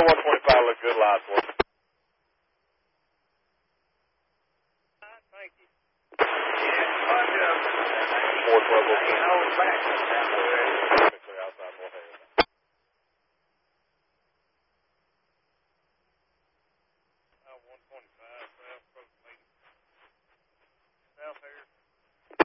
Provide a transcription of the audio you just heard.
Delta 125 look good live for you. Thank you. 412 okay. Hold back. Clear outside Morehead. Oh, 125.